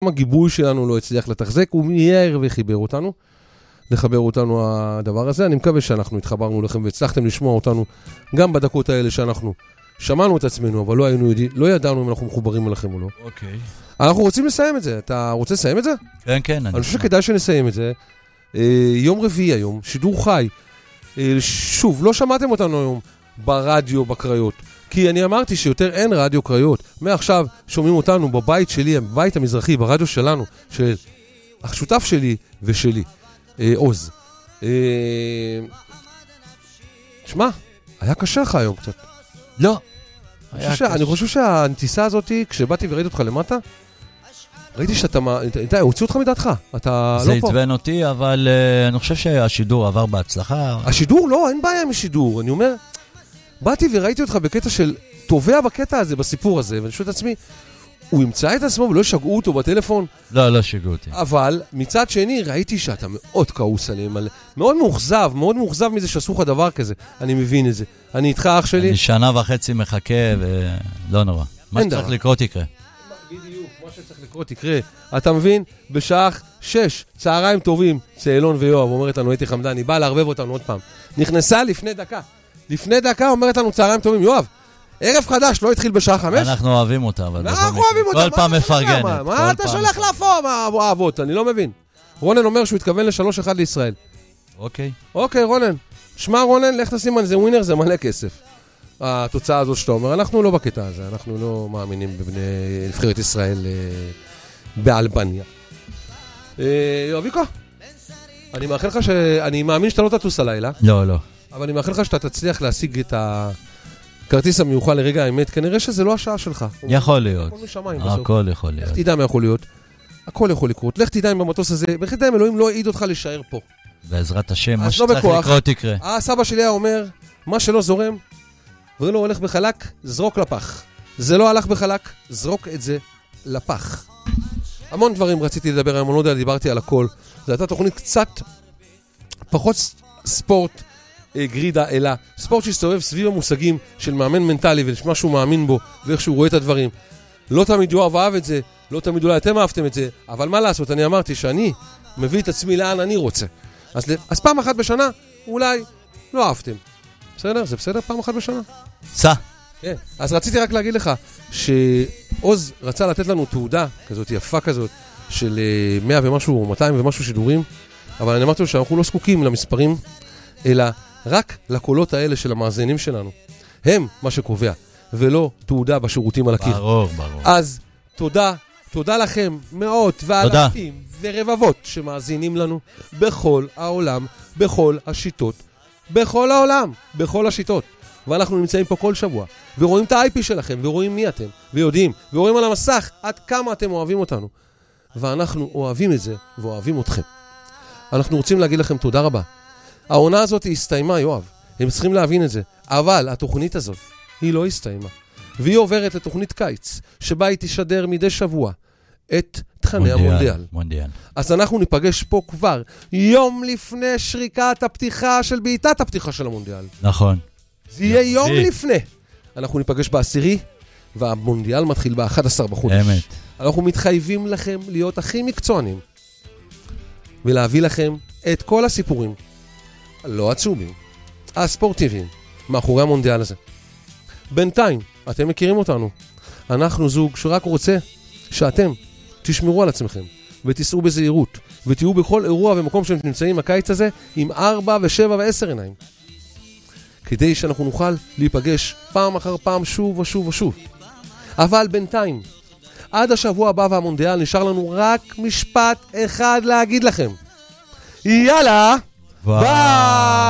הגיבוי שלנו לא הצליח לתחזק, הוא מיהר וחיבר אותנו, לחבר אותנו הדבר הזה. אני מקווה שאנחנו התחברנו לכם והצלחתם לשמוע אותנו גם בדקות האלה שאנחנו שמענו את עצמנו, אבל לא ידענו אם אנחנו מחוברים אליכם או לא. אוקיי. אנחנו רוצים לסיים את זה. אתה רוצה לסיים את זה? כן, כן. אני חושב שכדאי שנסיים את זה. יום רביעי היום, שידור חי. שוב, לא שמעתם אותנו היום ברדיו בקריות. כי אני אמרתי שיותר אין רדיו קריות. מעכשיו שומעים אותנו בבית שלי, בבית המזרחי, ברדיו שלנו, של השותף שלי ושלי, עוז. שמע, היה קשה לך היום קצת. לא. אני חושב שהנטיסה הזאת, כשבאתי וראיתי אותך למטה, ראיתי שאתה, הוציאו אותך מדעתך, אתה לא פה. זה עצבן אותי, אבל אני חושב שהשידור עבר בהצלחה. השידור? לא, אין בעיה עם השידור. אני אומר, באתי וראיתי אותך בקטע של, תובע בקטע הזה, בסיפור הזה, ואני שואל את עצמי, הוא ימצא את עצמו ולא ישגעו אותו בטלפון? לא שגעו אותי. אבל מצד שני, ראיתי שאתה מאוד כעוס עליהם, מאוד מאוכזב מזה שעשו לך דבר כזה. אני מבין את זה. אני איתך, אח שלי. אני שנה וחצי מחכה ולא נורא. מה שצריך לקרות יקרה. בדיוק, מה שצריך לקרות יקרה. אתה מבין? בשעה 6, צהריים טובים, צהלון ויואב, אומרת לנו, הייתי חמדן, היא באה לערבב אותנו עוד פעם. נכנסה לפני דקה אומרת לנו, צהריים טובים, יואב, ערב חדש, לא התחיל בשעה 5? אנחנו אוהבים אותה, אבל אנחנו אוהבים אותה. כל פעם מפרגנת. מה אתה שולח להפוך, האבות? אני לא מבין. רונן אומר שהוא התכוון ל3-1 לישראל. אוקיי, רונן. שמע, רונן, לך תשים על זה ווינר, זה מלא כסף. התוצאה הזאת שאתה אומר, אנחנו לא בקטע הזה, אנחנו לא מאמינים בבני נבחרת ישראל באלבניה. יואביקו, אני מאמין שאתה לא תטוס הלילה. לא. אבל אני מאחל לך שאתה תצליח להשיג את הכרטיס המיוחל לרגע האמת, כנראה שזה לא השעה שלך. יכול להיות. הכל יכול להיות. לך תדע מה יכול להיות. הכל יכול לקרות. לך תדע אם במטוס הזה, לך תדע אם אלוהים לא העיד אותך להישאר פה. בעזרת השם, מה שצריך לקרות יקרה. הסבא שלי היה אומר, מה שלא זורם, ולא הולך בחלק, זרוק לפח. זה לא הלך בחלק, זרוק את זה לפח. המון דברים רציתי לדבר היום, אני לא יודע, דיברתי על הכל. זו הייתה תוכנית קצת פחות ספורט, גרידה אלא, ספורט שהסתובב סביב המושגים של מאמן מנטלי ולשמה שהוא מאמין בו ואיך שהוא רואה את הדברים. לא תמיד יואב אהב את זה, לא תמיד אולי אתם אהבתם את זה, אבל מה לעשות, אני אמרתי שאני מביא את עצמי לאן אני רוצה. אז פעם אחת בשנה, אולי לא אהבתם. בסדר? זה בסדר פעם אחת בשנה? כן. אז רציתי רק להגיד לך שעוז רצה לתת לנו תעודה כזאת יפה כזאת של 100 ומשהו, 200 ומשהו שידורים, אבל אני אמרתי לו שאנחנו לא זקוקים למספרים, אלא רק לקולות האלה של המאזינים שלנו. הם מה שקובע, ולא תעודה בשירותים על הקיר. ברור. אז תודה לכם מאות ואלפים ורבבות שמאזינים לנו בכל העולם, בכל השיטות, בכל העולם, בכל השיטות. ואנחנו נמצאים פה כל שבוע, ורואים את ה-IP שלכם, ורואים מי אתם, ויודעים, ורואים על המסך עד כמה אתם אוהבים אותנו. ואנחנו אוהבים את זה, ואוהבים אתכם. אנחנו רוצים להגיד לכם תודה רבה. העונה הזאת היא הסתיימה, יואב. הם צריכים להבין את זה. אבל התוכנית הזאת, היא לא הסתיימה. והיא עוברת לתוכנית קיץ, שבה היא תשדר מדי שבוע את תכני המונדיאל. אז אנחנו ניפגש פה כבר יום לפני שריקת הפתיחה של בעיטת הפתיחה של המונדיאל. נכון. זה יהיה יום לפני. אנחנו ניפגש ב10, והמונדיאל מתחיל ב11 בחודש. אמת. אנחנו מתחייבים לכם להיות הכי מקצוענים, ולהביא לכם את כל הסיפורים, לא עצומים, הספורטיביים, מאחורי המונדיאל הזה. בינתיים, אתם מכירים אותנו. אנחנו זוג שרק רוצה שאתם תשמרו על עצמכם, ותיסעו בזהירות, ותהיו בכל אירוע ומקום שאתם נמצאים הקיץ הזה, עם 4 ו7 ו10 עיניים. כדי שאנחנו נוכל להיפגש פעם אחר פעם שוב ושוב ושוב. אבל בינתיים, עד השבוע הבא והמונדיאל נשאר לנו רק משפט אחד להגיד לכם. יאללה, ביי!